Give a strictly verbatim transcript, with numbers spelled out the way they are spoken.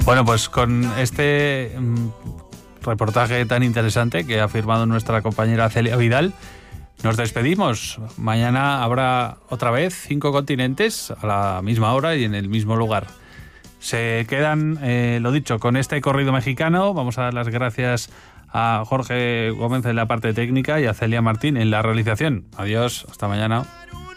Bueno, pues con este mmm, reportaje tan interesante que ha firmado nuestra compañera Celia Vidal, nos despedimos. Mañana habrá otra vez cinco continentes a la misma hora y en el mismo lugar. Se quedan, eh, lo dicho, con este corrido mexicano. Vamos a dar las gracias a Jorge Gómez en la parte técnica y a Celia Martín en la realización. Adiós, hasta mañana.